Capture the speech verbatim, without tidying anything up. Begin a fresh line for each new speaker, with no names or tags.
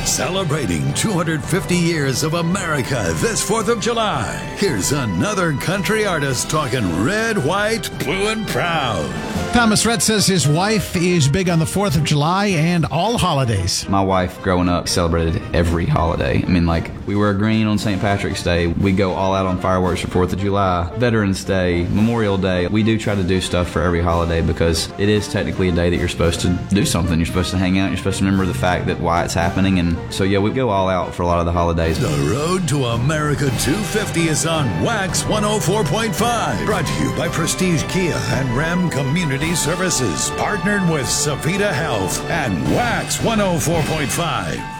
Celebrating two hundred fifty years of America this fourth of July. Here's another country artist talking red, white, blue, and proud.
Thomas Rhett says his wife is big on the fourth of July and all holidays.
My wife, growing up, celebrated every holiday. I mean, like, we wear green on Saint Patrick's Day. We go all out on fireworks for fourth of July, Veterans Day, Memorial Day. We do try to do stuff for every holiday because it is technically a day that you're supposed to do something. You're supposed to hang out. You're supposed to remember the fact that why it's happening. And so, yeah, we go all out for a lot of the holidays.
The road to America two fifty is on Wax one oh four point five. Brought to you by Prestige Kia and Ram Community Services. Partnered with Savita Health and Wax one oh four point five.